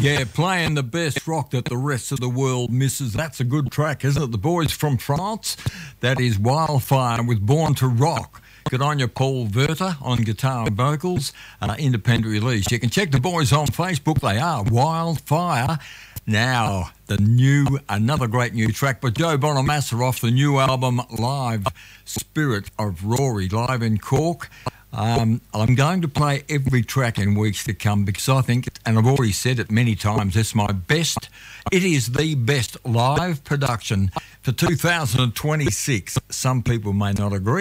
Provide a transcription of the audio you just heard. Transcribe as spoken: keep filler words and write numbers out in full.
Yeah, playing the best rock that the rest of the world misses. That's a good track, isn't it? The boys from France. That is Wildfire with Born to Rock. Good on you, Paul Verta, on guitar and vocals. Uh, independent release. You can check the boys on Facebook. They are Wildfire. Now, the new, another great new track by Joe Bonamassa off the new album Live, Spirit of Rory, live in Cork. Um, I'm going to play every track in weeks to come because I think, and I've already said it many times, it's my best, it is the best live production for two thousand twenty-six. Some people may not agree.